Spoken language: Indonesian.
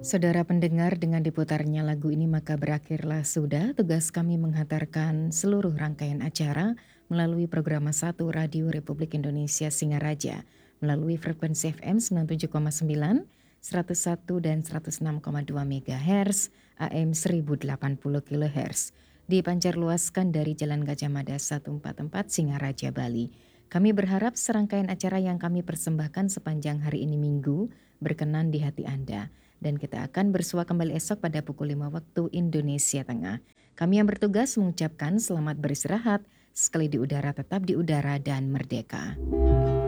Saudara pendengar, dengan diputarnya lagu ini maka berakhirlah sudah tugas kami menghantarkan seluruh rangkaian acara melalui program satu Radio Republik Indonesia Singaraja melalui frekuensi FM 97,9, 101 dan 106,2 MHz, AM 1080 kHz. Dipancarluaskan dari Jalan Gajah Mada 144 Singaraja, Bali. Kami berharap serangkaian acara yang kami persembahkan sepanjang hari ini Minggu berkenan di hati Anda. Dan kita akan bersua kembali esok pada pukul 5 waktu Indonesia Tengah. Kami yang bertugas mengucapkan selamat beristirahat, sekali di udara tetap di udara dan merdeka.